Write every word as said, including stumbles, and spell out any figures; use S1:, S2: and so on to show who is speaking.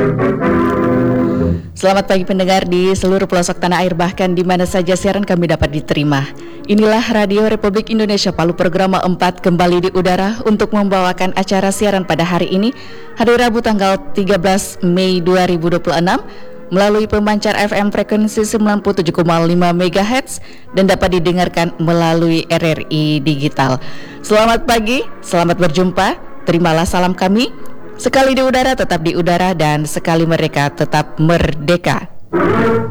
S1: Selamat pagi pendengar di seluruh pelosok tanah air, bahkan di mana saja siaran kami dapat diterima. Inilah Radio Republik Indonesia Palu, program empat kembali di udara untuk membawakan acara siaran pada hari ini, hari Rabu tanggal tiga belas Mei dua ribu dua puluh enam, melalui pemancar F M frekuensi sembilan puluh tujuh koma lima megahertz dan dapat didengarkan melalui R R I Digital. Selamat pagi, selamat berjumpa, terimalah salam kami. Sekali di udara tetap di udara, dan sekali mereka tetap merdeka.